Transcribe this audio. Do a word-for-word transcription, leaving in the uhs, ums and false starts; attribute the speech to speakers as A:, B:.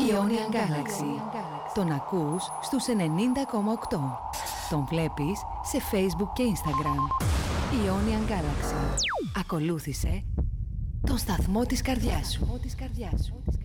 A: Ionian Galaxy. Τον ακούς στους ενενήντα κόμμα οκτώ. Τον βλέπεις σε Facebook και Instagram. Ionian Galaxy. Ακολούθησε τον σταθμό της καρδιάς σου.